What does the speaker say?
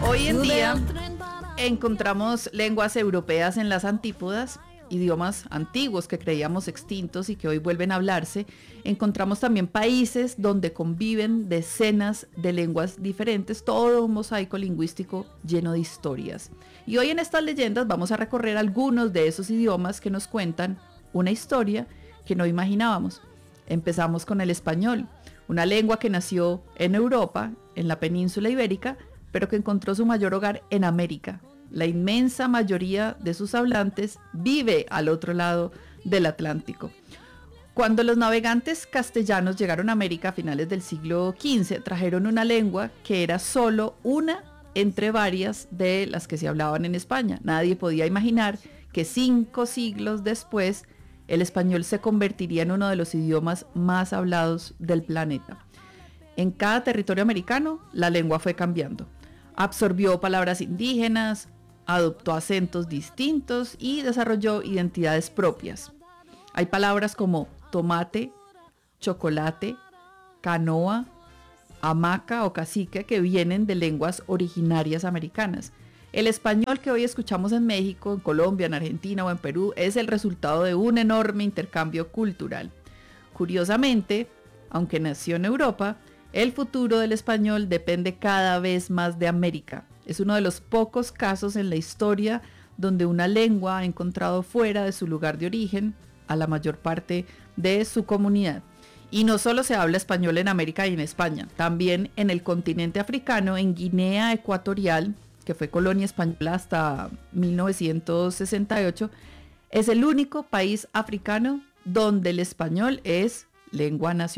Hoy en día encontramos lenguas europeas en las antípodas, idiomas antiguos que creíamos extintos y que hoy vuelven a hablarse. Encontramos también países donde conviven decenas de lenguas diferentes, todo un mosaico lingüístico lleno de historias. Y hoy en estas leyendas vamos a recorrer algunos de esos idiomas que nos cuentan una historia que no imaginábamos. Empezamos con el español, una lengua que nació en Europa, en la península ibérica, pero que encontró su mayor hogar en América. La inmensa mayoría de sus hablantes vive al otro lado del Atlántico. Cuando los navegantes castellanos llegaron a América a finales del siglo XV, trajeron una lengua que era solo una entre varias de las que se hablaban en España. Nadie podía imaginar que 5 siglos después el español se convertiría en uno de los idiomas más hablados del planeta. En cada territorio americano, la lengua fue cambiando. Absorbió palabras indígenas, adoptó acentos distintos y desarrolló identidades propias. Hay palabras como tomate, chocolate, canoa, hamaca o cacique que vienen de lenguas originarias americanas. El español que hoy escuchamos en México, en Colombia, en Argentina o en Perú es el resultado de un enorme intercambio cultural. Curiosamente, aunque nació en Europa, el futuro del español depende cada vez más de América. Es uno de los pocos casos en la historia donde una lengua ha encontrado fuera de su lugar de origen a la mayor parte de su comunidad. Y no solo se habla español en América y en España, también en el continente africano, en Guinea Ecuatorial, que fue colonia española hasta 1968, es el único país africano donde el español es lengua nacional.